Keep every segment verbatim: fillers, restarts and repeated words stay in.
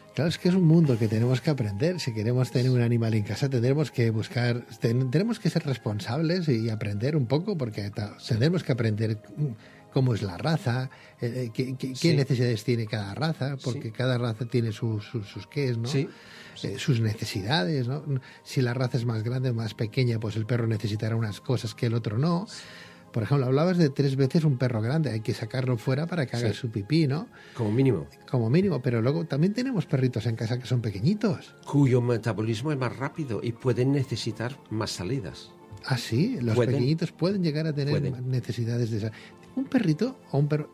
Claro, es que es un mundo que tenemos que aprender. Si queremos tener un animal en casa, tendremos que buscar, ten, tenemos que ser responsables y aprender un poco, porque ta, tenemos que aprender cómo es la raza, eh, qué, qué, sí. qué necesidades tiene cada raza, porque sí. cada raza tiene sus, sus, sus qués, ¿no? Sí. Sí. Eh, sus necesidades, ¿no? Si la raza es más grande o más pequeña, pues el perro necesitará unas cosas que el otro no. Sí. Por ejemplo, hablabas de tres veces un perro grande, hay que sacarlo fuera para que haga sí. su pipí, ¿no? Como mínimo. Como mínimo, pero luego también tenemos perritos en casa que son pequeñitos. Cuyo metabolismo es más rápido y pueden necesitar más salidas. Ah, sí, los ¿Pueden? pequeñitos pueden llegar a tener pueden. necesidades de esa. Un perrito o un perro,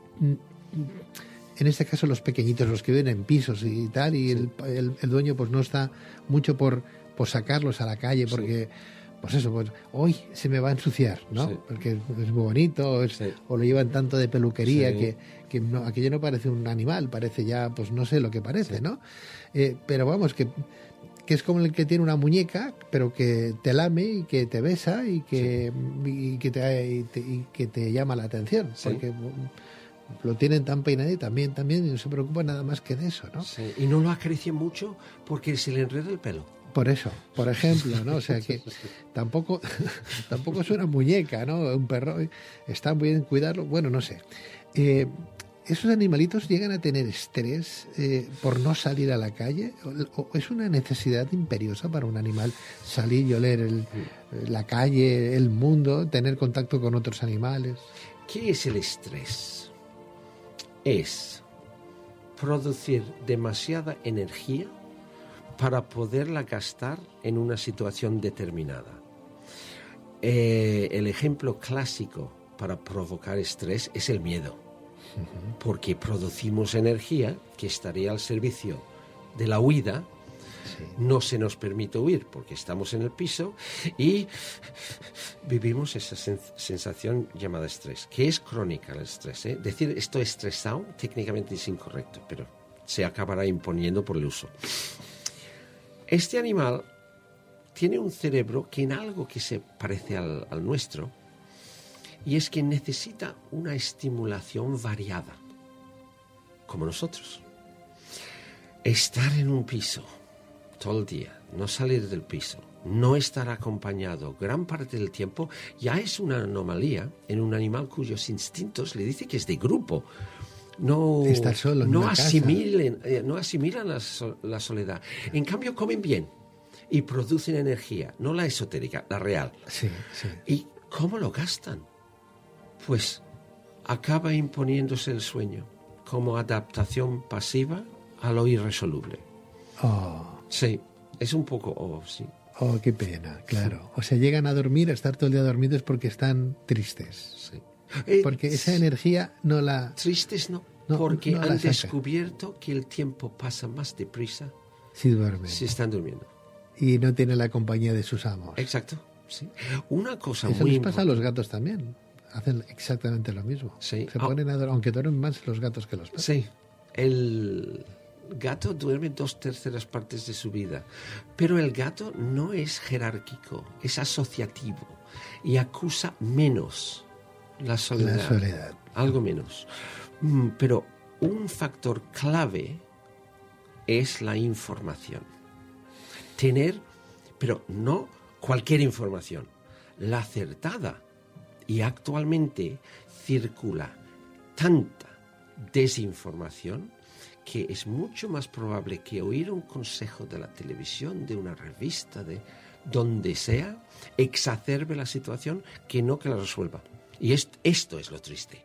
en este caso los pequeñitos, los que viven en pisos y tal, y sí. el, el, el dueño pues no está mucho por, por sacarlos a la calle porque... Sí. Pues eso, pues hoy se me va a ensuciar, ¿no? Sí. Porque es muy bonito, es, sí. o lo llevan tanto de peluquería sí. que, que no, aquello no parece un animal, parece ya, pues no sé lo que parece, sí. ¿no? Eh, pero vamos, que, que es como el que tiene una muñeca, pero que te lame y que te besa y que, sí. y que, te, y te, y que te llama la atención, sí. porque lo tienen tan peinado y también, también no se preocupa nada más que de eso, ¿no? Sí. Y no lo acarician mucho porque se le enreda el pelo. Por eso, por ejemplo, ¿no? O sea que tampoco, tampoco es una muñeca, ¿no? Un perro está muy bien cuidarlo. Bueno, no sé. Eh, ¿Esos animalitos llegan a tener estrés eh, por no salir a la calle? ¿O, o es una necesidad imperiosa para un animal salir y oler el, la calle, el mundo, tener contacto con otros animales? ¿Qué es el estrés? Es producir demasiada energía para poderla gastar en una situación determinada. Eh, el ejemplo clásico para provocar estrés es el miedo, uh-huh. porque producimos energía que estaría al servicio de la huida, sí. no se nos permite huir porque estamos en el piso y vivimos esa sens- sensación llamada estrés, que es crónica el estrés. ¿eh? Decir estoy estresado técnicamente es incorrecto, pero se acabará imponiendo por el uso. Este animal tiene un cerebro que en algo que se parece al, al nuestro, y es que necesita una estimulación variada, como nosotros. Estar en un piso todo el día, no salir del piso, no estar acompañado gran parte del tiempo, ya es una anomalía en un animal cuyos instintos le dice que es de grupo. No, solo no, asimilen, eh, no asimilan la, so, la soledad. En cambio, comen bien y producen energía, no la esotérica, la real. Sí, sí. ¿Y cómo lo gastan? Pues acaba imponiéndose el sueño como adaptación pasiva a lo irresoluble. Oh. Sí, es un poco... Oh, sí. Oh, qué pena, claro. O sea, llegan a dormir, a estar todo el día dormidos porque están tristes. Sí. Porque esa energía no la... Tristes no, no porque no han descubierto que el tiempo pasa más deprisa si duermen. Si están durmiendo. Y no tienen la compañía de sus amos. Exacto, sí. Una cosa Eso muy les pasa importante. a los gatos también. Hacen exactamente lo mismo. Sí. Se ponen a dormir, aunque duermen más los gatos que los perros. Sí. El gato duerme dos terceras partes de su vida. Pero el gato no es jerárquico, es asociativo y acusa menos la soledad. La soledad. Algo menos. Mm, pero un factor clave es la información. Tener, pero no cualquier información, la acertada. Y actualmente circula tanta desinformación que es mucho más probable que oír un consejo de la televisión, de una revista, de donde sea, exacerbe la situación que no que la resuelva. Y esto, esto es lo triste.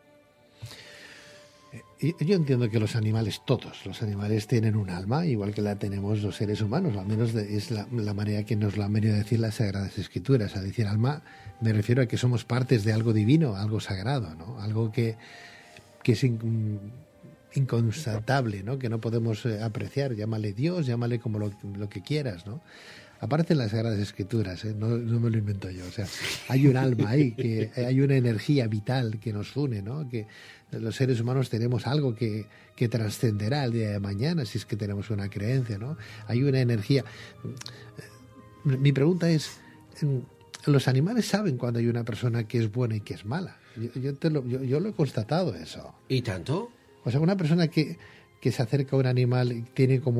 Yo entiendo que los animales, todos los animales tienen un alma, igual que la tenemos los seres humanos, al menos de, es la, la manera que nos lo han venido a decir las Sagradas Escrituras. A decir alma me refiero a que somos partes de algo divino, algo sagrado, ¿no? Algo que, que es in, inconstatable, ¿no? Que no podemos apreciar. Llámale Dios, llámale como lo, lo que quieras, ¿no? Aparece en las Sagradas Escrituras, ¿eh? no, no me lo invento yo. O sea, hay un alma ahí, que hay una energía vital que nos une, ¿no? Que los seres humanos tenemos algo que, que trascenderá el día de mañana, si es que tenemos una creencia, ¿no? Hay una energía. Mi pregunta es, ¿los animales saben cuando hay una persona que es buena y que es mala? Yo, yo, te lo, yo, yo lo he constatado eso. ¿Y tanto? O sea, una persona que, que se acerca a un animal y tiene como